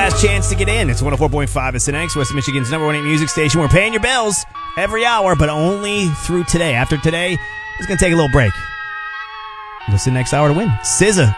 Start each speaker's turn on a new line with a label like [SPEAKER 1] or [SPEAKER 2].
[SPEAKER 1] last chance to get in. It's 104.5 SNX, West Michigan's number 1 hit music station. We're paying your bills every hour, but only through today. After today, it's going to take a little break. Listen next hour to win. SZA,